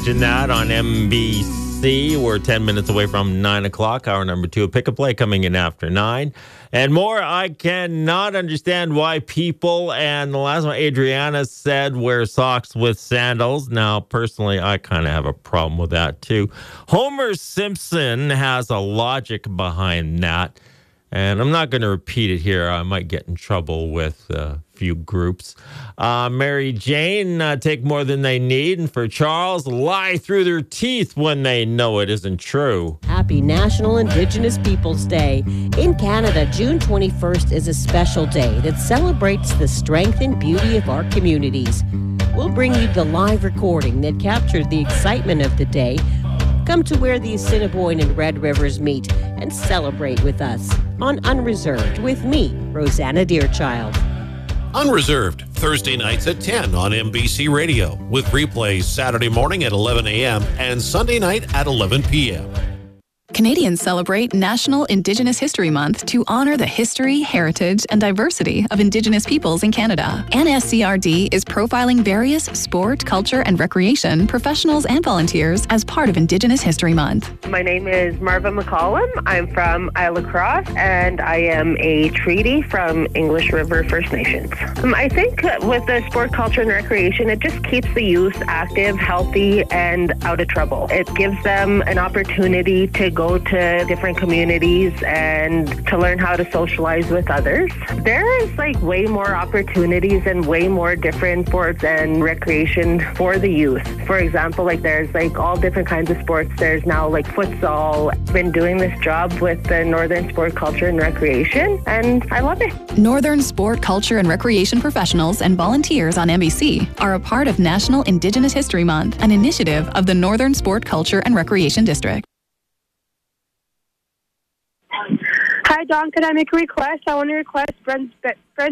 mentioned that on NBC. We're 10 minutes away from 9 o'clock. Hour number 2 of Pick a Play coming in after 9. And more, I cannot understand why people, and the last one, Adriana said, wear socks with sandals. Now, personally, I kind of have a problem with that, too. Homer Simpson has a logic behind that. And I'm not going to repeat it here. I might get in trouble with a few groups. Mary Jane, take more than they need. And for Charles, lie through their teeth when they know it isn't true. Happy National Indigenous Peoples Day. In Canada, June 21st is a special day that celebrates the strength and beauty of our communities. We'll bring you the live recording that captured the excitement of the day. Come to where the Assiniboine and Red Rivers meet and celebrate with us on Unreserved with me, Rosanna Deerchild. Unreserved, Thursday nights at 10 on NBC Radio, with replays Saturday morning at 11 a.m. and Sunday night at 11 p.m. Canadians celebrate National Indigenous History Month to honor the history, heritage, and diversity of Indigenous peoples in Canada. NSCRD is profiling various sport, culture, and recreation professionals and volunteers as part of Indigenous History Month. My name is Marva McCollum. I'm from Isle Cross, and I am a treaty from English River First Nations. I think with the sport, culture, and recreation, it just keeps the youth active, healthy, and out of trouble. It gives them an opportunity to go to different communities and to learn how to socialize with others. There is way more opportunities and way more different sports and recreation for the youth. For example, there's all different kinds of sports. There's now futsal. I've been doing this job with the Northern Sport, Culture and Recreation, and I love it. Northern Sport, Culture and Recreation professionals and volunteers on NBC are a part of National Indigenous History Month, an initiative of the Northern Sport, Culture and Recreation District. Hi, Don. Could I make a request? I want to request Friends